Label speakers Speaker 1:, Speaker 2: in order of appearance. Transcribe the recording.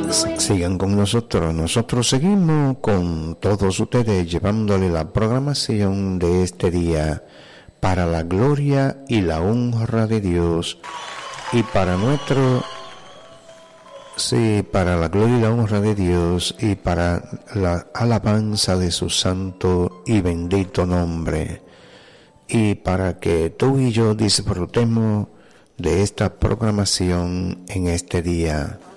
Speaker 1: Sigan con nosotros. Nosotros seguimos con todos ustedes llevándole la programación de este día para la gloria y la honra de Dios y para para la gloria y la honra de Dios y para la alabanza de su santo y bendito nombre, y para que tú y yo disfrutemos de esta programación en este día.